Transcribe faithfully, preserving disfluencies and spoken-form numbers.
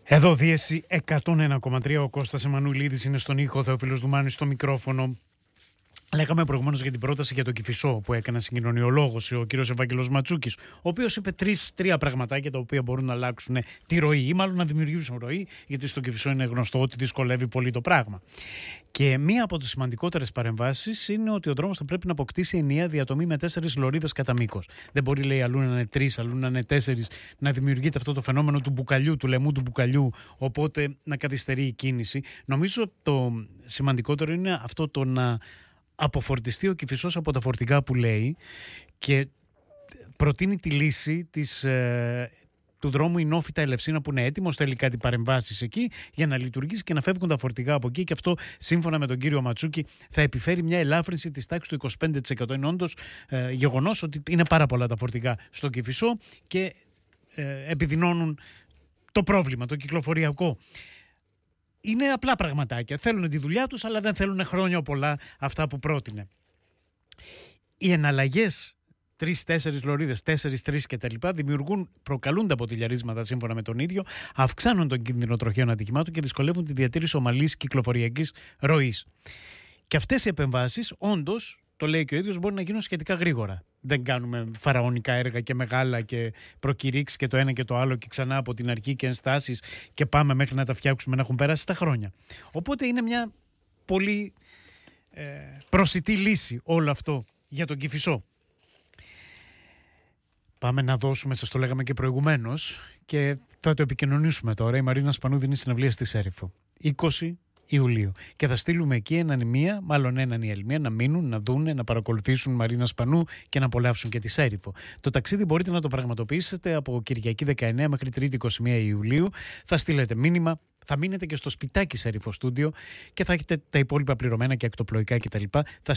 Εδώ Δίεση εκατόν ένα κόμμα τρία, ο Κώστας Εμμανουηλίδης είναι στον ήχο, ο Θεόφιλος Δουμάνης στο μικρόφωνο. Λέγαμε προηγουμένως για την πρόταση για το Κηφισό που έκανε συγκοινωνιολόγος ο κύριος Ευάγγελος Ματσούκης, ο οποίος είπε τρεις, τρία πραγματάκια τα οποία μπορούν να αλλάξουν τη ροή ή μάλλον να δημιουργήσουν ροή, γιατί στο Κηφισό είναι γνωστό ότι δυσκολεύει πολύ το πράγμα. Και μία από τις σημαντικότερες παρεμβάσεις είναι ότι ο δρόμος θα πρέπει να αποκτήσει ενιαία διατομή με τέσσερις λωρίδες κατά μήκος. Δεν μπορεί, λέει, αλλού να είναι τρεις, αλλού να είναι τέσσερις, να δημιουργείται αυτό το φαινόμενο του μπουκαλιού, του λαιμού του μπουκαλιού, οπότε να καθυστερεί η κίνηση. Νομίζω το σημαντικότερο είναι αυτό το να αποφορτιστεί ο Κηφισός από τα φορτηγά που λέει και προτείνει τη λύση της, ε, του δρόμου Ινόφυτα Ελευσίνα που είναι έτοιμος, θέλει κάτι παρεμβάσεις εκεί για να λειτουργήσει και να φεύγουν τα φορτηγά από εκεί, και αυτό σύμφωνα με τον κύριο Ματσούκη θα επιφέρει μια ελάφρυνση της τάξης του είκοσι πέντε τοις εκατό. Είναι όντως ε, γεγονός ότι είναι πάρα πολλά τα φορτηγά στο Κηφισό και ε, επιδεινώνουν το πρόβλημα, το κυκλοφοριακό. Είναι απλά πραγματάκια. Θέλουν τη δουλειά τους, αλλά δεν θέλουν χρόνια πολλά αυτά που πρότεινε. Οι εναλλαγές τρεις-τέσσερις λωρίδες, τέσσερις-τρεις κτλ. Δημιουργούν, προκαλούνται από τηλιαρίσματα σύμφωνα με τον ίδιο, αυξάνουν τον κίνδυνο τροχαίων ατυχημάτων και δυσκολεύουν τη διατήρηση ομαλής κυκλοφοριακής ροής. Και αυτές οι επεμβάσεις, όντως, το λέει και ο ίδιος, μπορεί να γίνουν σχετικά γρήγορα. Δεν κάνουμε φαραωνικά έργα και μεγάλα και προκηρύξεις και το ένα και το άλλο και ξανά από την αρχή και ενστάσεις και πάμε μέχρι να τα φτιάξουμε να έχουν περάσει τα χρόνια. Οπότε είναι μια πολύ ε, προσιτή λύση όλο αυτό για τον Κηφισό. Πάμε να δώσουμε, σας το λέγαμε και προηγουμένως και θα το επικοινωνήσουμε τώρα. Η Μαρίνα Σπανού δίνει συναυλία στη Σέριφο είκοσι Ιουλίου. Και θα στείλουμε εκεί έναν μία, μάλλον έναν η Ελμία, να μείνουν, να δούνε, να παρακολουθήσουν Μαρίνα Σπανού και να απολαύσουν και τη Σέριφο. Το ταξίδι μπορείτε να το πραγματοποιήσετε από Κυριακή δεκαεννέα μέχρι Τρίτη είκοσι μία Ιουλίου. Θα στείλετε μήνυμα, θα μείνετε και στο σπιτάκι Σέριφο Στούντιο και θα έχετε τα υπόλοιπα πληρωμένα και ακτοπλοϊκά κτλ. Θα